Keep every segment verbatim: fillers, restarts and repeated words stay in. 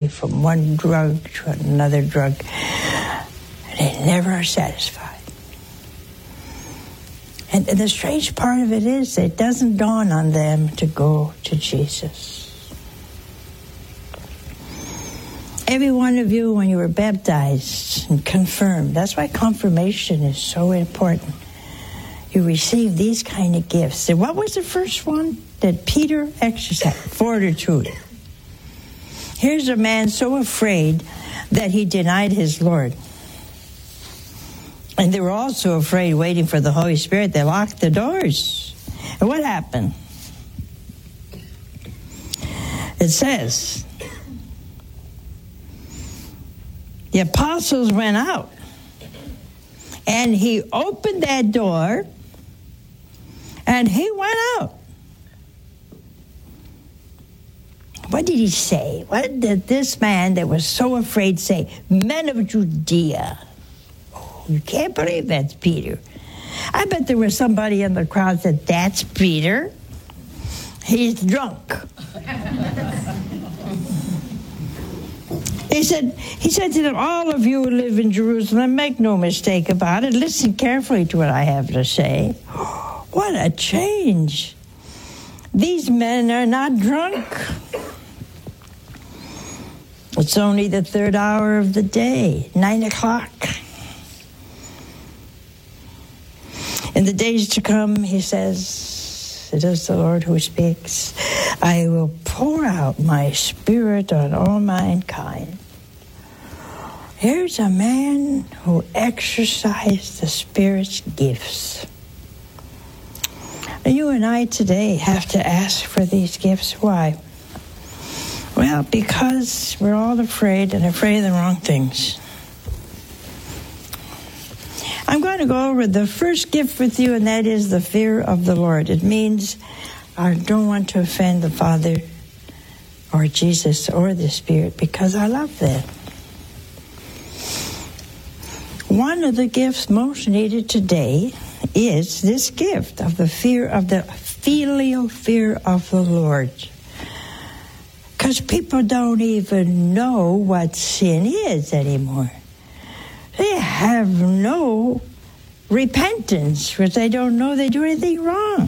from one drug to another drug. They never are satisfied. And the strange part of it is it doesn't dawn on them to go to Jesus. Every one of you, when you were baptized and confirmed, that's why confirmation is so important. You receive these kind of gifts. And what was the first one that Peter exercised? Fortitude. Here's a man so afraid that he denied his Lord. And they were also afraid, waiting for the Holy Spirit. They locked the doors. And what happened? It says, the apostles went out, and he opened that door, and he went out. What did he say? What did this man that was so afraid say? Men of Judea. You can't believe that's Peter. I bet there was somebody in the crowd that said, that's Peter. He's drunk. He said, he said to them, all of you who live in Jerusalem, make no mistake about it. Listen carefully to what I have to say. What a change. These men are not drunk. It's only the third hour of the day, nine o'clock. In the days to come, he says, it is the Lord who speaks, I will pour out my spirit on all mankind. Here's a man who exercised the Spirit's gifts. And you and I today have to ask for these gifts. Why? Well, because we're all afraid and afraid of the wrong things. I'm going to go over the first gift with you, and that is the fear of the Lord. It means I don't want to offend the Father or Jesus or the Spirit because I love them. One of the gifts most needed today is this gift of the fear of the filial fear of the Lord. Because people don't even know what sin is anymore. They have no repentance, because they don't know they do anything wrong.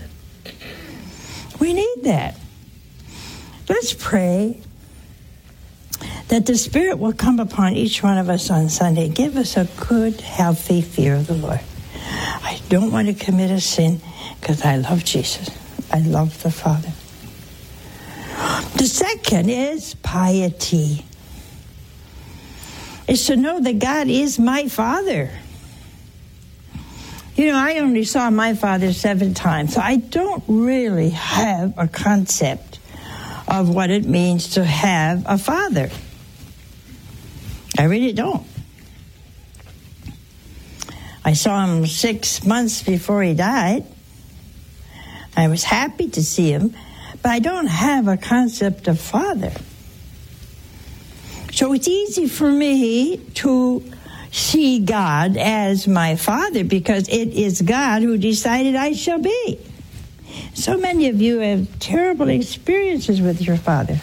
We need that. Let's pray that the Spirit will come upon each one of us on Sunday. Give us a good, healthy fear of the Lord. I don't want to commit a sin because I love Jesus. I love the Father. The second is piety. Is to know that God is my Father. You know, I only saw my father seven times, so I don't really have a concept of what it means to have a father. I really don't. I saw him six months before he died. I was happy to see him, but I don't have a concept of father. So it's easy for me to see God as my Father because it is God who decided I shall be. So many of you have terrible experiences with your father.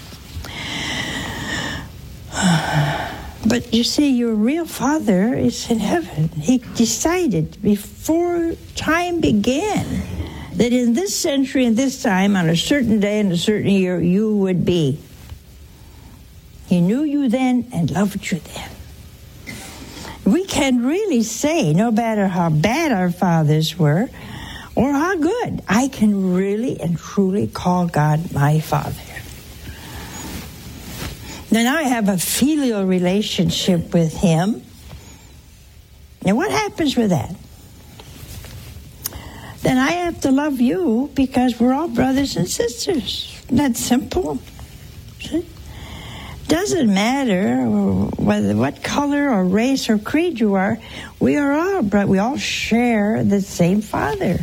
But you see, your real Father is in heaven. He decided before time began that in this century and this time, on a certain day and a certain year, you would be. He knew you then and loved you then. We can really say, no matter how bad our fathers were or how good, I can really and truly call God my Father. Now I have a filial relationship with Him. Now what happens with that? Then I have to love you because we're all brothers and sisters. Isn't that simple? See? Doesn't matter whether what color or race or creed you are, we are all but we all share the same Father.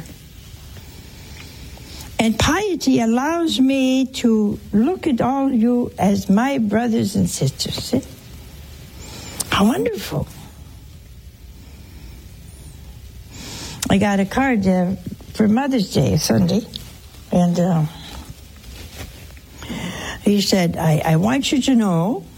And piety allows me to look at all of you as my brothers and sisters. See? How wonderful. I got a card uh, for Mother's Day Sunday, and uh, he said, I, I want you to know